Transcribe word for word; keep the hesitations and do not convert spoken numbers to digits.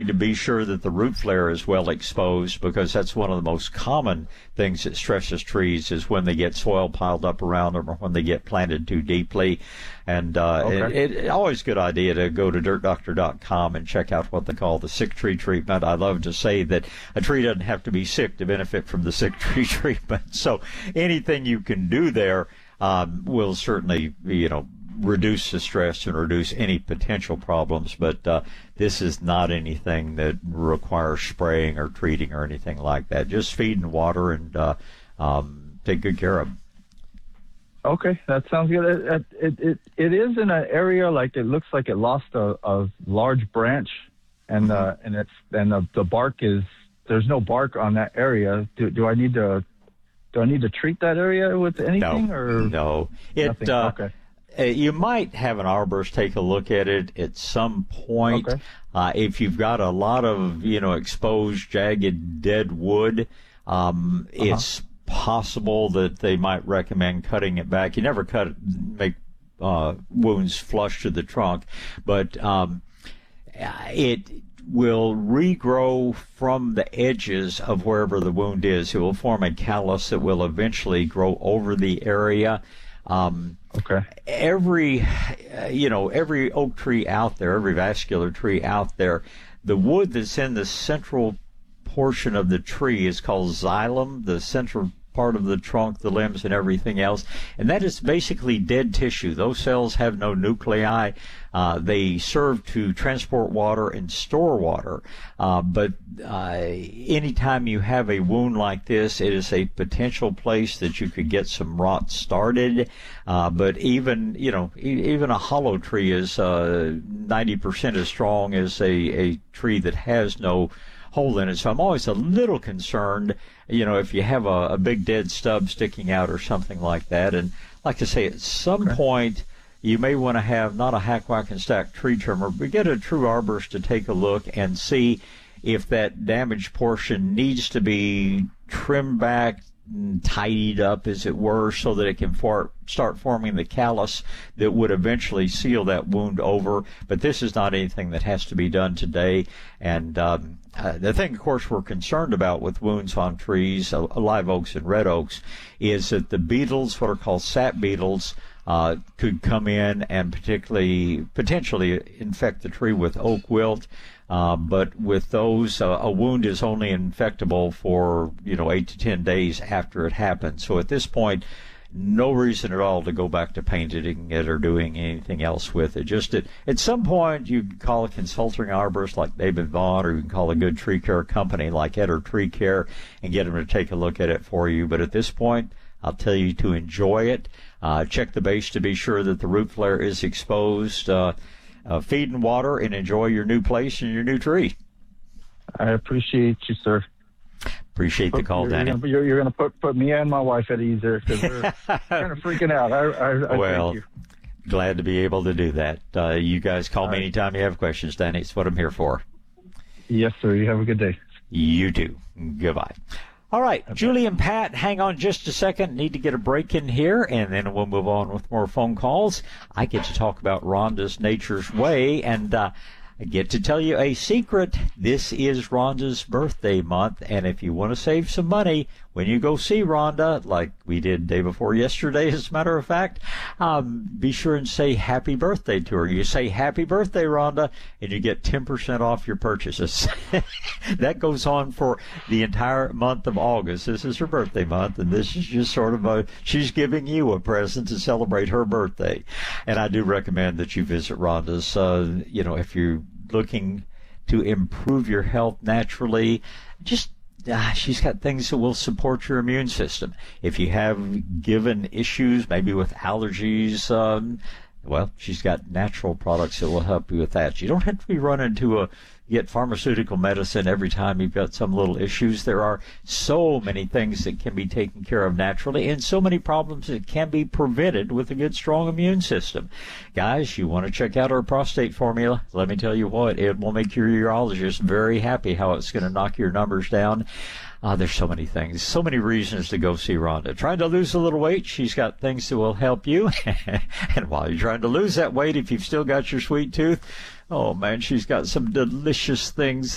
to be sure that the root flare is well exposed, because that's one of the most common things that stresses trees is when they get soil piled up around them or when they get planted too deeply. And uh, Okay. it, it always a good idea to go to dirt doctor dot com and check out what they call the sick tree treatment. I love to say that a tree doesn't have to be sick to benefit from the sick tree treatment. So anything you can do there um, will certainly, you know, reduce the stress and reduce any potential problems. But uh, this is not anything that requires spraying or treating or anything like that. Just feed and water and uh, um, take good care of them. Okay, that sounds good. It, it it it is in an area like it looks like it lost a, a large branch, and uh, and it's and the, the bark is there's no bark on that area. Do do I need to do I need to treat that area with anything No, or no? It nothing? uh, Okay. Uh, you might have an arborist take a look at it at some point. Okay. Uh, if you've got a lot of, you know, exposed, jagged, dead wood, um, Uh-huh. it's possible that they might recommend cutting it back. You never cut it, make uh, wounds flush to the trunk, but um, it will regrow from the edges of wherever the wound is. It will form a callus that will eventually grow over the area. Um, Okay. every, uh, you know, every oak tree out there, every vascular tree out there, the wood that's in the central portion of the tree is called xylem, the central part of the trunk, the limbs, and everything else. And that is basically dead tissue. Those cells have no nuclei. Uh, they serve to transport water and store water. Uh, but uh, anytime you have a wound like this, it is a potential place that you could get some rot started. Uh, but even, you know, e- even a hollow tree is uh, ninety percent as strong as a, a tree that has no hole in it. So I'm always a little concerned, you know, if you have a, a big dead stub sticking out or something like that. And like I say, at some Okay. point, you may want to have not a hack, whack, and stack tree trimmer, but get a true arborist to take a look and see if that damaged portion needs to be trimmed back, tidied up, as it were, so that it can for, start forming the callus that would eventually seal that wound over. But this is not anything that has to be done today. And um, uh, the thing, of course, we're concerned about with wounds on trees, uh, live oaks and red oaks, is that the beetles, what are called sap beetles, uh, could come in and particularly potentially infect the tree with oak wilt. Uh, but with those, uh, a wound is only infectable for, you know, eight to ten days after it happens. So at this point, no reason at all to go back to painting it or doing anything else with it. Just at, at some point, you can call a consulting arborist like David Vaughn, or you can call a good tree care company like Etter Tree Care and get them to take a look at it for you. But at this point, I'll tell you to enjoy it. Uh, check the base to be sure that the root flare is exposed. Uh, Uh, feed and water, and enjoy your new place and your new tree. I appreciate you, sir. Appreciate the call, you're, Danny. You're, you're, you're going to put, put me and my wife at ease there because we're kind of freaking out. I, I, I well, thank you. glad to be able to do that. Uh, you guys call All me right. anytime you have questions, Danny. It's what I'm here for. Yes, sir. You have a good day. You too. Goodbye. All right, okay. Julie and Pat, hang on just a second. Need to get a break in here, and then we'll move on with more phone calls. I get to talk about Rhonda's Nature's Way, and uh, I get to tell you a secret. This is Rhonda's birthday month, and if you want to save some money when you go see Rhonda, like we did day before yesterday, as a matter of fact, um, be sure and say happy birthday to her. You say happy birthday, Rhonda, and you get ten percent off your purchases. That goes on for the entire month of August. This is her birthday month, and this is just sort of a, she's giving you a present to celebrate her birthday. And I do recommend that you visit Rhonda's, uh, you know, if you're looking to improve your health naturally, just Ah, she's got things that will support your immune system. If you have given issues, maybe with allergies, um, well, she's got natural products that will help you with that. You don't have to be running to a get pharmaceutical medicine every time you've got some little issues. There are so many things that can be taken care of naturally, and so many problems that can be prevented with a good, strong immune system. Guys, you want to check out our prostate formula? Let me tell you what, it will make your urologist very happy how it's going to knock your numbers down. Uh, there's so many things, so many reasons to go see Rhonda. Trying to lose a little weight, she's got things that will help you. And while you're trying to lose that weight, if you've still got your sweet tooth, oh man, she's got some delicious things